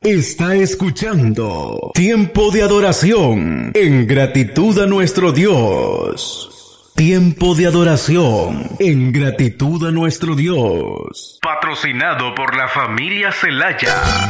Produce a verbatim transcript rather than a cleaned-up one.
Está escuchando Tiempo de Adoración en gratitud a nuestro Dios. Tiempo de adoración en gratitud a nuestro Dios. Patrocinado por la familia Celaya.